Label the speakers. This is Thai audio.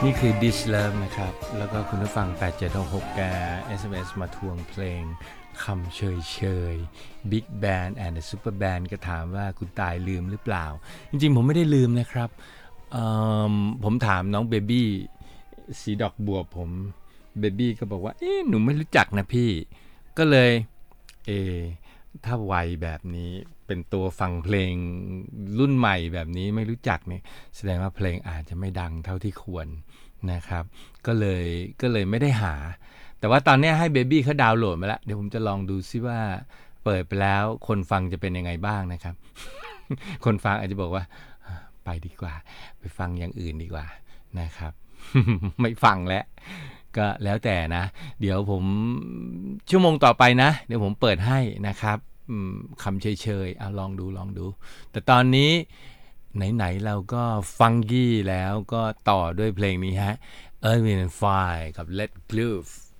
Speaker 1: นี่คือ Dish Love นะครับแล้วก็คุณผู้ฟัง8766แก SMS มาทวงเพลงคำเชย Big Band and the Super Band ก็ถามว่าคุณตายลืมหรือเปล่าจริงๆผมไม่ได้ลืมนะครับผมถามน้องเบบี้สีดอกบัวผมเบบี้ก็บอกว่าหนูไม่รู้จักนะพี่ก็เลยเอถ้าวัยแบบนี้เป็นตัวฟังเพลงรุ่นใหม่แบบนี้ไม่รู้จักเนี่ยแสดงว่าเพลงอาจจะไม่ดังเท่าที่ควรนะครับก็เลยไม่ได้หาแต่ว่าตอนนี้ให้เบบี้เขาดาวน์โหลดมาแล้วเดี๋ยวผมจะลองดูซิว่าเปิดไปแล้วคนฟังจะเป็นยังไงบ้างนะครับ คนฟังอาจจะบอกว่าไปดีกว่าไปฟังอย่างอื่นดีกว่านะครับ ไม่ฟังแล้วก็แล้วแต่นะเดี๋ยวผมชั่วโมงต่อไปนะเดี๋ยวผมเปิดให้นะครับคำเชยๆเอาลองดูแต่ตอนนี้ไหนๆเราก็ฟังกี้แล้วก็ต่อด้วยเพลงนี้ฮะ Earth Wind and Fire กับ Let Groove